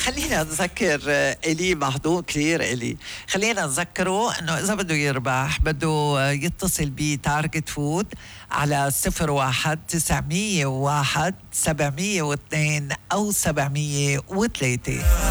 خلينا نذكر إلي مهضوم كثير إلي. خلينا نذكره أنه إذا بده يربح بده يتصل بتارجت فود على 01-901-702 أو 703.